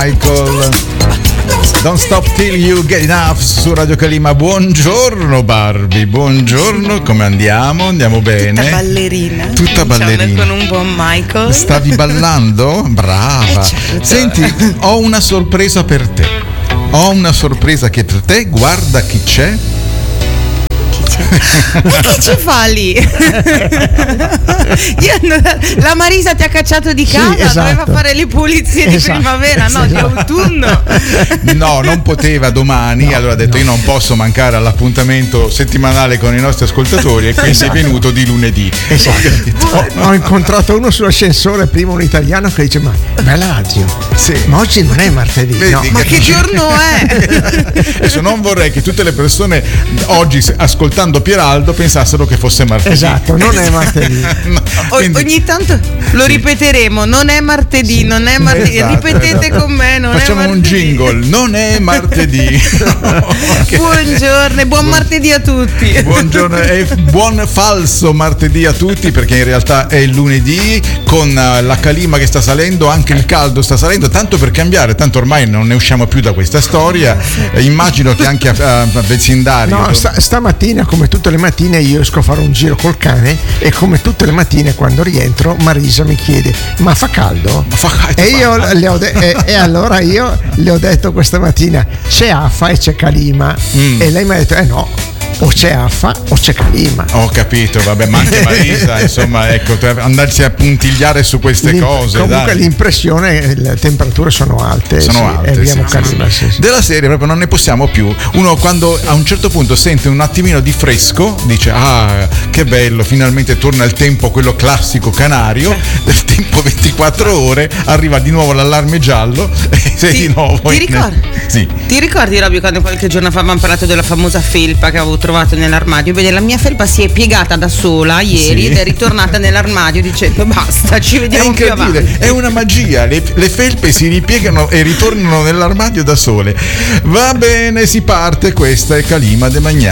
Michael. Don't Stop Till You Get Enough su Radio Kalima. Buongiorno Barbie, buongiorno, come andiamo? Andiamo bene? Tutta ballerina. Con un buon Michael. Stavi ballando? Brava. Certo. Senti, ho una sorpresa per te. Guarda chi c'è. Ma che ci fa lì? La Marisa ti ha cacciato di casa, esatto. Doveva fare le pulizie di primavera, no, di autunno. No, non poteva domani, allora ha detto io non posso mancare all'appuntamento settimanale con i nostri ascoltatori e quindi è venuto di lunedì. Esatto. Ho incontrato uno sull'ascensore, prima un italiano che dice: ma bella radio, sì. Ma oggi non è martedì. Vedi, no. Ma che giorno è? Adesso non vorrei che tutte le persone oggi ascoltando Pieraldo pensassero che fosse martedì. Esatto, non è martedì. No, quindi... Ogni tanto lo ripeteremo, non è martedì, sì. non è martedì. Esatto, Ripetete esatto. con me, non Facciamo è martedì. un jingle, non è martedì. Okay. Buongiorno e buon martedì a tutti. Buongiorno e buon falso martedì a tutti, perché in realtà è il lunedì con la calima che sta salendo, anche il caldo sta salendo, tanto per cambiare, tanto ormai non ne usciamo più da questa storia. Immagino che anche a vecindario. No, stamattina, come tutte le mattine, io esco a fare un giro col cane e come tutte le mattine quando rientro Marisa mi chiede: ma fa caldo? E allora io le ho detto questa mattina: c'è Affa e c'è Kalima. E lei mi ha detto: no, o c'è Affa o c'è Kalima. Ho capito, vabbè, ma anche Marisa, insomma, ecco, andarsi a puntigliare su queste cose. Comunque dai. l'impressione, le temperature sono alte. E abbiamo Kalima. Sì. Della serie proprio non ne possiamo più. Uno quando a un certo punto sente un attimino di fresco dice: ah, che bello, finalmente torna il tempo, quello classico canario, del tempo 24 ore, arriva di nuovo l'allarme giallo e sei di nuovo. Ti ricordi, Robby, quando qualche giorno fa abbiamo parlato della famosa felpa che avevo trovato nell'armadio? Vedi, la mia felpa si è piegata da sola ieri ed è ritornata nell'armadio dicendo: basta, ci vediamo più avanti. È una magia, le felpe si ripiegano e ritornano nell'armadio da sole. Va bene, si parte, questa è Kalima de Magnà.